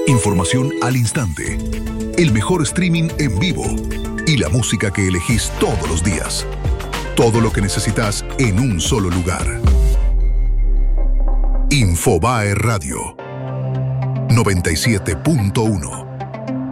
Información al instante. El mejor streaming en vivo. Y la música que elegís todos los días. Todo lo que necesitas en un solo lugar. Infobae Radio 97.1